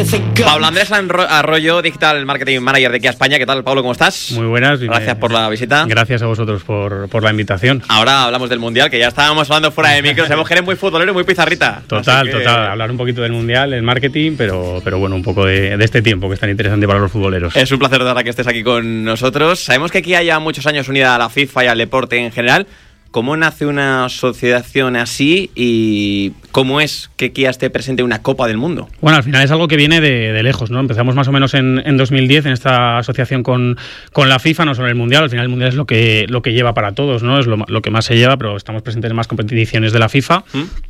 Pablo Andrés Arroyo, Digital Marketing Manager de Kia España. ¿Qué tal, Pablo? ¿Cómo estás? Muy buenas. Gracias por la visita. Gracias a vosotros por la invitación. Ahora hablamos del Mundial, que ya estábamos hablando fuera de micro. Sabemos que eres muy futbolero y muy pizarrita. Total. Hablar un poquito del Mundial, el marketing, pero bueno, un poco de este tiempo que es tan interesante para los futboleros. Es un placer de verdad que estés aquí con nosotros. Sabemos que Kia ya muchos años unida a la FIFA y al deporte en general. ¿Cómo nace una asociación así y cómo es que Kia esté presente en una Copa del Mundo? Bueno, al final es algo que viene de lejos, ¿no? Empezamos más o menos en 2010 en esta asociación con la FIFA, no solo el Mundial. Al final el Mundial es lo que lleva para todos, ¿no? Es lo que más se lleva, pero estamos presentes en más competiciones de la FIFA.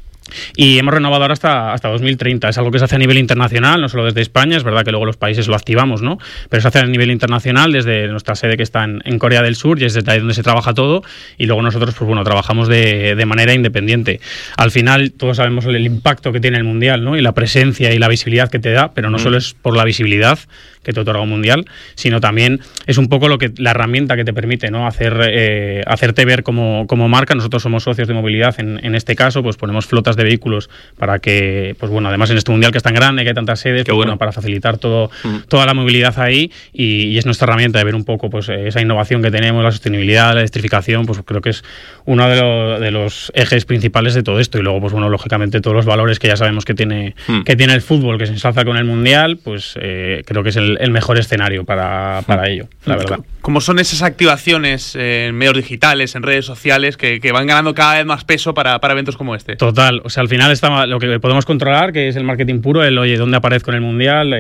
Y hemos renovado ahora hasta 2030. Es algo que se hace a nivel internacional, no solo desde España. Es verdad que luego los países lo activamos, ¿no? Pero se hace a nivel internacional desde nuestra sede que está en Corea del Sur, y es desde ahí donde se trabaja todo. Y luego nosotros, pues bueno, trabajamos de manera independiente. Al final, todos sabemos el impacto que tiene el Mundial, ¿no? Y la presencia y la visibilidad que te da, pero no solo es por la visibilidad que te otorga un Mundial, sino también es un poco la herramienta que te permite, ¿no? Hacerte ver como marca. Nosotros somos socios de movilidad, en este caso, pues ponemos flotas de vehículos para que, pues bueno, además en este Mundial que es tan grande, que hay tantas sedes, pues bueno, para facilitar toda la movilidad ahí, y es nuestra herramienta de ver un poco pues esa innovación que tenemos, la sostenibilidad, la electrificación. Pues creo que es uno de los ejes principales de todo esto. Y luego, pues bueno, lógicamente todos los valores que ya sabemos que tiene el fútbol, que se ensalza con el Mundial, pues creo que es el mejor escenario para ello, la verdad. ¿Cómo son esas activaciones en medios digitales, en redes sociales, que van ganando cada vez más peso para eventos como este? Total, o sea, al final está lo que podemos controlar, que es el marketing puro, oye, dónde aparezco en el Mundial,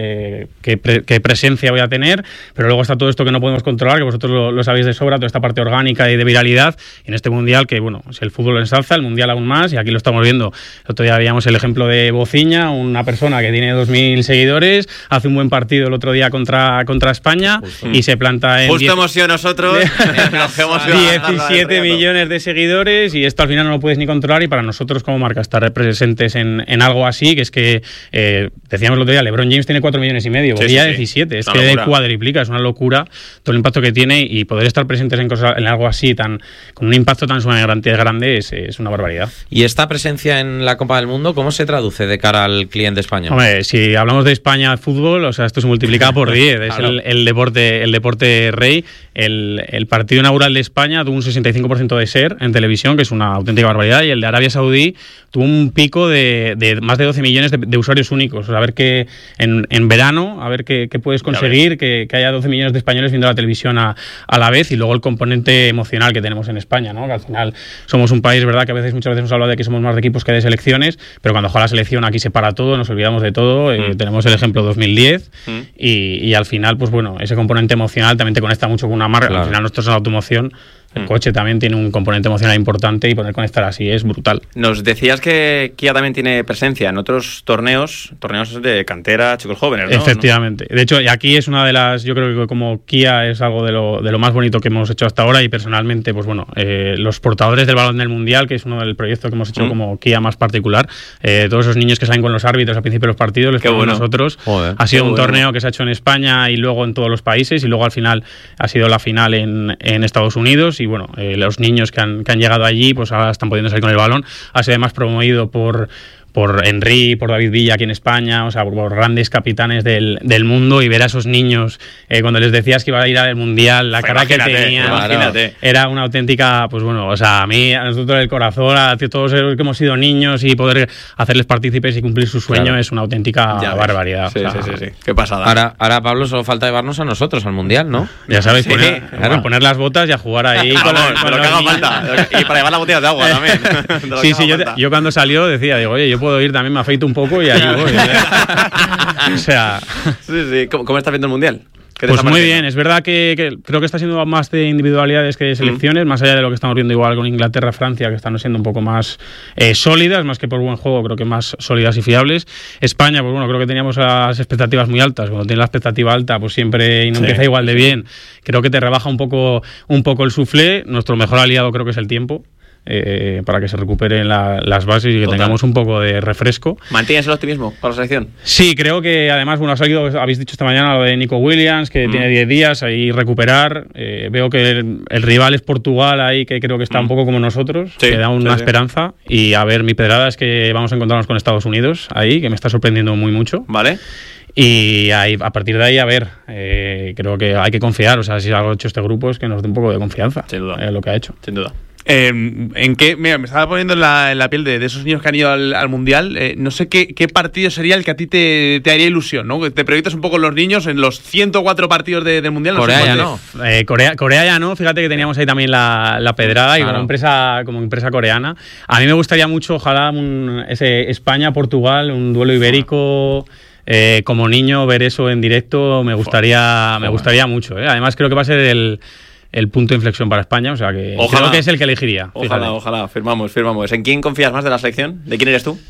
qué presencia voy a tener, pero luego está todo esto que no podemos controlar, que vosotros lo sabéis de sobra, toda esta parte orgánica y de viralidad, y en este Mundial que, bueno, si el fútbol lo ensalza, el Mundial aún más, y aquí lo estamos viendo. El otro día veíamos el ejemplo de Bociña, una persona que tiene 2.000 seguidores, hace un buen partido el otro día contra España, y se planta en... Justo hemos sido nosotros, 17 millones de seguidores, y esto al final no lo puedes ni controlar, y para nosotros como marca estar presentes en algo así, que es que decíamos el otro día, LeBron James tiene 4,5 millones, Bobilla 17, es que cuadriplica, es una locura todo el impacto que tiene, y poder estar presentes en algo así con un impacto tan sumamente grande es una barbaridad. ¿Y esta presencia en la Copa del Mundo cómo se traduce de cara al cliente español? Hombre, si hablamos de España fútbol, o sea, esto se multiplica por 10, es claro. el deporte rey. El partido inaugural de España tuvo un 65% de share en televisión, que es una auténtica barbaridad, y el de Arabia Saudí tuvo un pico de más de 12 millones de usuarios únicos. O sea, a ver que en verano, a ver qué puedes conseguir, que haya 12 millones de españoles viendo la televisión a la vez, y luego el componente emocional que tenemos en España, ¿no? Que al final somos un país, ¿verdad?, que muchas veces nos habla de que somos más de equipos que de selecciones, pero cuando juega la selección aquí se para todo, nos olvidamos de todo. Tenemos el ejemplo 2010 y al final, pues bueno, ese componente emocional también te conecta mucho con una marca. Claro. Al final nosotros en la automoción, el coche también tiene un componente emocional importante, y poder conectar así es brutal. Nos decías que Kia también tiene presencia en otros torneos de cantera, chicos jóvenes, ¿no? Efectivamente. De hecho, aquí es una de las, yo creo que como Kia es algo de lo más bonito que hemos hecho hasta ahora, y personalmente, pues bueno, los portadores del balón del Mundial, que es uno del proyecto que hemos hecho como Kia más particular, todos esos niños que salen con los árbitros al principio de los partidos, les ponemos nosotros. Joder, ha sido un torneo que se ha hecho en España y luego en todos los países, y luego al final ha sido la final en Estados Unidos. Y bueno, los niños que han llegado allí, pues ahora están pudiendo salir con el balón. Ha sido además promovido por Henry, por David Villa aquí en España, o sea, por grandes capitanes del mundo, y ver a esos niños cuando les decías que iba a ir al Mundial, la cara que tenían, era una auténtica, pues bueno, o sea, a nosotros el corazón, a todos los que hemos sido niños, y poder hacerles partícipes y cumplir su sueño, es una auténtica barbaridad. Sí, sí. Qué pasada. Ahora, Pablo, solo falta llevarnos a nosotros al Mundial, ¿no? Ya sabéis, poner las botas y a jugar ahí con lo que haga falta. Y para llevar la botella de agua también. Sí, yo cuando salió decía, oye, yo puedo ir también, me afeito un poco y ahí voy. O sea... Sí. ¿Cómo estás viendo el Mundial? Pues muy bien, es verdad que creo que está siendo más de individualidades que de selecciones, más allá de lo que estamos viendo igual con Inglaterra, Francia, que están siendo un poco más sólidas, más que por buen juego, creo que más sólidas y fiables. España, pues bueno, creo que teníamos las expectativas muy altas. Cuando tienes la expectativa alta, pues siempre y no empieza igual de bien. Creo que te rebaja un poco el suflé. Nuestro mejor aliado creo que es el tiempo. Para que se recuperen las bases y que tengamos un poco de refresco. ¿Mantienes el optimismo para la selección? Sí, creo que además, bueno, ha salido, habéis dicho esta mañana lo de Nico Williams, que tiene 10 días ahí recuperar. Veo que el rival es Portugal ahí, que creo que está un poco como nosotros, que da una esperanza. Y a ver, mi pedrada es que vamos a encontrarnos con Estados Unidos ahí, que me está sorprendiendo muy mucho. Vale. Y ahí, a partir de ahí, a ver, creo que hay que confiar. O sea, si algo ha hecho este grupo es que nos dé un poco de confianza. Sin duda. Lo que ha hecho. Sin duda. ¿En qué? Mira, me estaba poniendo en la piel de esos niños que han ido al Mundial. No sé qué partido sería el que a ti te haría ilusión, ¿no? Que te proyectas un poco en los niños en los 104 partidos del Mundial. Corea ya no. Corea ya no. Fíjate que teníamos ahí también la pedrada y como empresa coreana. A mí me gustaría mucho, ojalá, ese España-Portugal, un duelo ibérico. Como niño, ver eso en directo me gustaría mucho. Además, creo que va a ser el punto de inflexión para España, o sea que creo que es el que elegiría. Ojalá, firmamos. ¿En quién confías más de la selección? ¿De quién eres tú?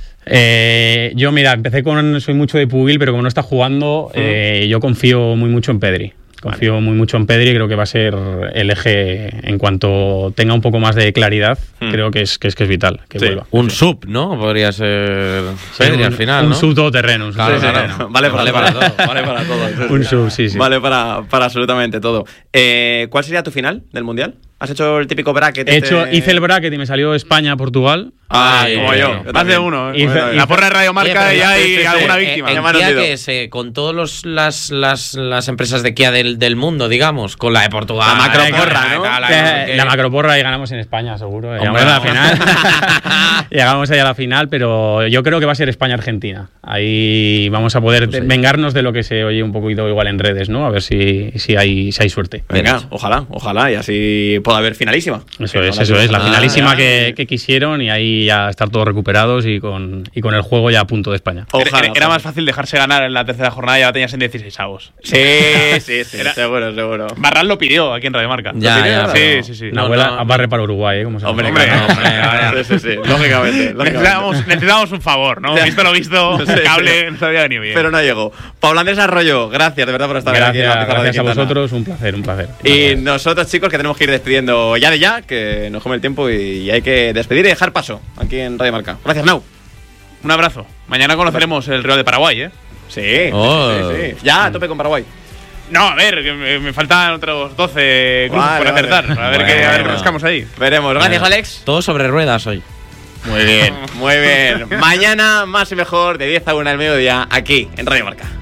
Yo, mira, soy mucho de Pubil, pero como no está jugando, yo confío mucho en Pedri. Confío muy mucho en Pedri y creo que va a ser el eje en cuanto tenga un poco más de claridad. Creo que es vital que vuelva. Un sub, ¿no? Podría ser Pedri al final, ¿no? Un sub todoterreno. Claro. Vale para todo. Vale para todo. Un sub, sí. Vale para absolutamente todo. ¿Cuál sería tu final del Mundial? ¿Has hecho el típico bracket? Hice el bracket y me salió España-Portugal. Como yo. Más de uno. Hice la porra de Radio Marca y hay alguna víctima. ¿En Kia que es? Con todas las empresas de Kia del mundo, digamos, con la de Portugal. La macroporra, ¿no? La macroporra y ganamos en España, seguro. Hombre, Llegamos a la final. Llegamos ahí a la final, pero yo creo que va a ser España-Argentina. Ahí vamos a poder vengarnos de lo que se oye un poquito igual en redes, ¿no? A ver si hay suerte. Venga, ojalá, y así pueda haber finalísima. Eso es, la finalísima que quisieron y ahí ya estar todos recuperados y con el juego ya a punto de España. Era más fácil dejarse ganar en la tercera jornada y ya la tenías en 16 avos. Sí, seguro. Barral lo pidió aquí en Radio Marca. Ya, sí. La abuela barre para Uruguay, como se llama. Hombre, sí, lógicamente. Necesitábamos un favor, ¿no? Visto lo visto, el cable no se había venido bien. Pero no llegó. Pablo Andrés Arroyo, gracias de verdad por estar aquí. Gracias a vosotros, un placer. Y nosotros, chicos, que tenemos que ir despidiendo ya, que nos come el tiempo y hay que despedir y dejar paso aquí en Radio Marca. Gracias, Nau. Un abrazo. Mañana conoceremos el Río de Paraguay, ¿eh? Sí. Ya, a tope con Paraguay. No, a ver, que me faltan otros 12 grupos por acertar. A ver qué rascamos ahí. Veremos. Gracias, Alex. Todo sobre ruedas hoy. Muy bien. Mañana más y mejor, de 10 a 1 del mediodía, aquí en Radio Marca.